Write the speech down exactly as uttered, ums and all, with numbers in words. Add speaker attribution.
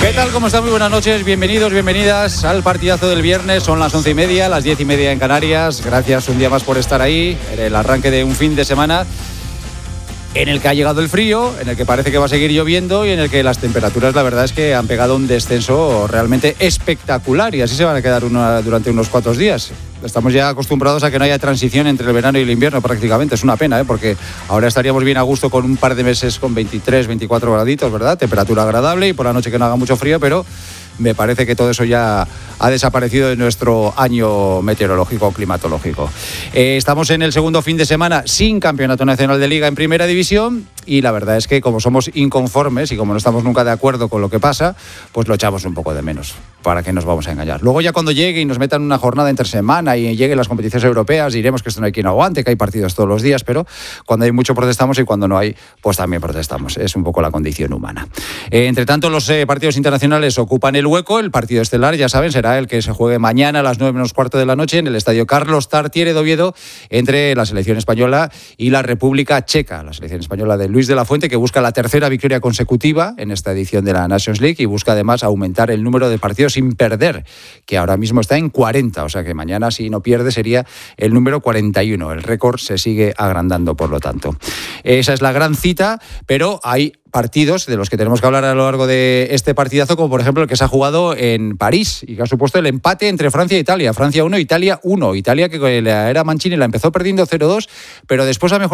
Speaker 1: ¿Qué tal? ¿Cómo están? Muy buenas noches, bienvenidos, bienvenidas al partidazo del viernes. Son las once y media, las diez y media en Canarias. Gracias un día más por estar ahí, en el arranque de un fin de semana en el que ha llegado el frío, en el que parece que va a seguir lloviendo y en el que las temperaturas, la verdad es que han pegado un descenso realmente espectacular, y así se van a quedar una, durante unos cuantos días. Estamos ya acostumbrados a que no haya transición entre el verano y el invierno prácticamente. Es una pena, ¿eh? Porque ahora estaríamos bien a gusto con un par de meses con veintitrés, veinticuatro graditos, ¿verdad? Temperatura agradable y por la noche que no haga mucho frío, pero me parece que todo eso ya ha desaparecido de nuestro año meteorológico climatológico. Eh, estamos en el segundo fin de semana sin campeonato nacional de liga en primera división, y la verdad es que como somos inconformes y como no estamos nunca de acuerdo con lo que pasa, pues lo echamos un poco de menos. ¿Para qué nos vamos a engañar? Luego ya cuando llegue y nos metan una jornada entre semana y lleguen las competiciones europeas, diremos que esto no hay quien aguante, que hay partidos todos los días, pero cuando hay mucho protestamos y cuando no hay, pues también protestamos. Es un poco la condición humana. Eh, entre tanto, los eh, partidos internacionales ocupan el hueco. El partido estelar, ya saben, será el que se juegue mañana a las nueve menos cuarto de la noche en el estadio Carlos Tartiere de Oviedo, entre la selección española y la República Checa. La selección española de Luis de la Fuente, que busca la tercera victoria consecutiva en esta edición de la Nations League y busca además aumentar el número de partidos sin perder, que ahora mismo está en cuarenta, o sea que mañana, si no pierde, sería el número cuarenta y uno. El récord se sigue agrandando, por lo tanto. Esa es la gran cita, pero hay partidos de los que tenemos que hablar a lo largo de este partidazo, como por ejemplo el que se ha jugado en París y que ha supuesto el empate entre Francia e Italia. Francia uno, Italia uno. Italia, que con la era Mancini la empezó perdiendo cero dos, pero después ha mejorado